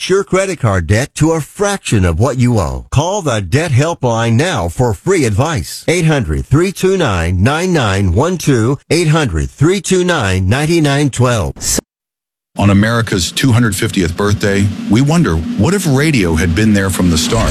reduce your credit card debt to a fraction of what you owe. Call the Debt Helpline now for free advice. 800-329-9912. 800-329-9912. On America's 250th birthday, we wonder, what if radio had been there from the start?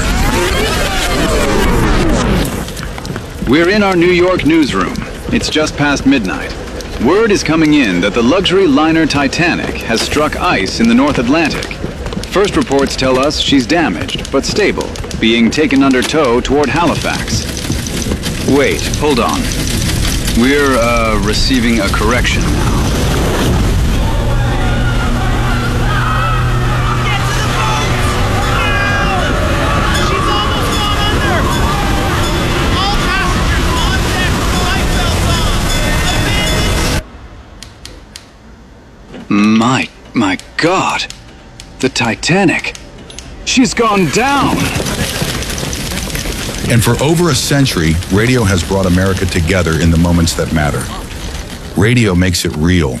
We're in our New York newsroom. It's just past midnight. Word is coming in that the luxury liner Titanic has struck ice in the North Atlantic. First reports tell us she's damaged, but stable, being taken under tow toward Halifax. Wait, hold on. We're, receiving a correction now. My God, the Titanic, she's gone down. And for over a century, radio has brought America together in the moments that matter. Radio makes it real.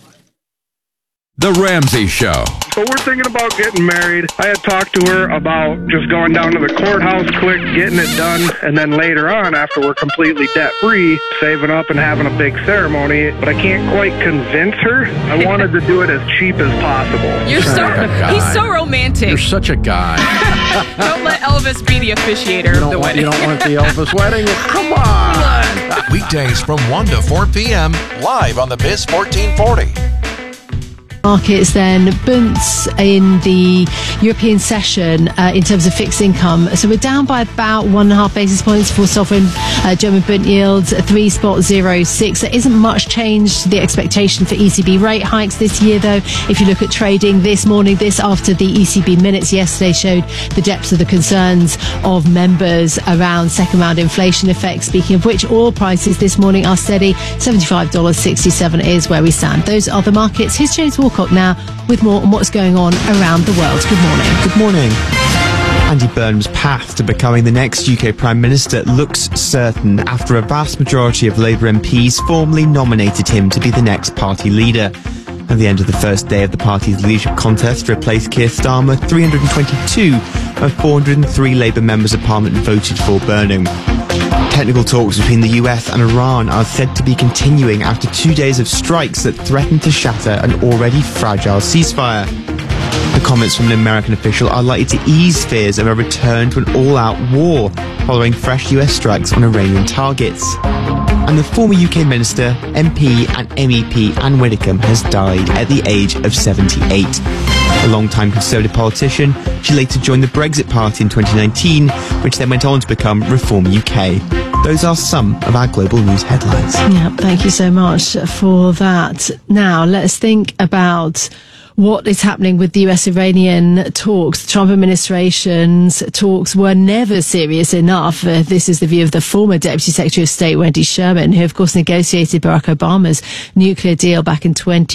The Ramsey Show. But we're thinking about getting married. I had talked to her about just going down to the courthouse quick, getting it done, and then later on, after we're completely debt-free, saving up and having a big ceremony. But I can't quite convince her. I wanted to do it as cheap as possible. He's so romantic. You're such a guy. Don't let Elvis be the officiator of the wedding. You don't want the Elvis wedding? Come on. Weekdays from 1 to 4 p.m. live on the Biz 1440. Markets then, bunts in the European session in terms of fixed income. So we're down by about 1.5 basis points for sovereign German bund yields, 3.06. There isn't much change to the expectation for ECB rate hikes this year, though. If you look at trading this morning, this after the ECB minutes yesterday showed the depths of the concerns of members around second round inflation effects. Speaking of which, oil prices this morning are steady. $75.67 is where we stand. Those are the markets. Here's James Walker now with more on what's going on around the world. Good morning. Good morning. Andy Burnham's path to becoming the next UK Prime Minister looks certain after a vast majority of Labour MPs formally nominated him to be the next party leader. At the end of the first day of the party's leadership contest to replace Keir Starmer, 322 of 403 Labour members of Parliament voted for Burnham. Technical talks between the US and Iran are said to be continuing after 2 days of strikes that threaten to shatter an already fragile ceasefire. The comments from an American official are likely to ease fears of a return to an all-out war following fresh US strikes on Iranian targets. And the former UK minister, MP and MEP Anne Widdecombe has died at the age of 78. A long-time Conservative politician, she later joined the Brexit Party in 2019, which then went on to become Reform UK. Those are some of our global news headlines. Yeah, thank you so much for that. Now, let's think about what is happening with the US-Iranian talks. The Trump administration's talks were never serious enough. This is the view of the former Deputy Secretary of State, Wendy Sherman, who, of course, negotiated Barack Obama's nuclear deal back in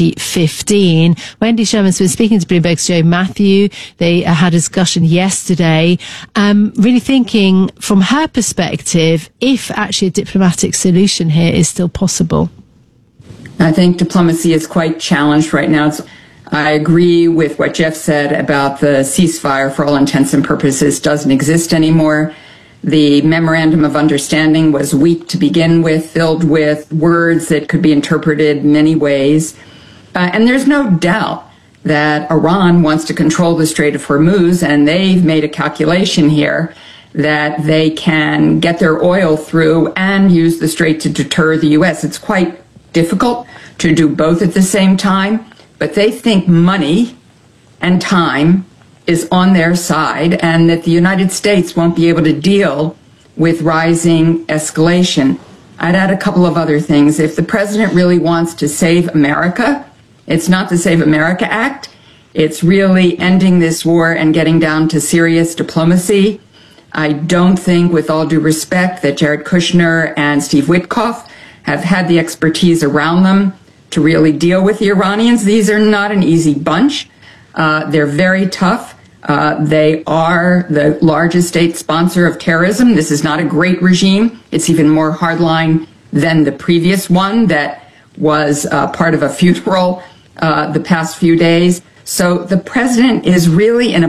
2015. Wendy Sherman's been speaking to Bloomberg's Joe Matthew. They had a discussion yesterday, really thinking from her perspective if actually a diplomatic solution here is still possible. I think diplomacy is quite challenged right now. I agree with what Jeff said about the ceasefire, for all intents and purposes, doesn't exist anymore. The memorandum of understanding was weak to begin with, filled with words that could be interpreted many ways. And there's no doubt that Iran wants to control the Strait of Hormuz, and they've made a calculation here that they can get their oil through and use the strait to deter the U.S. It's quite difficult to do both at the same time. But they think money and time is on their side and that the United States won't be able to deal with rising escalation. I'd add a couple of other things. If the president really wants to save America, it's not the Save America Act. It's really ending this war and getting down to serious diplomacy. I don't think, with all due respect, that Jared Kushner and Steve Witkoff have had the expertise around them to really deal with the Iranians. These are not an easy bunch. They're very tough. They are the largest state sponsor of terrorism. This is not a great regime. It's even more hardline than the previous one that was part of a funeral the past few days. So the president is really in a